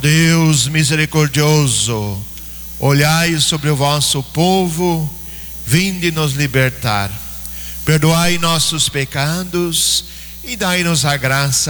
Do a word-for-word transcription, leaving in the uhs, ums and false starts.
Deus misericordioso, olhai sobre o vosso povo, vinde nos libertar. Perdoai nossos pecados e dai-nos a graça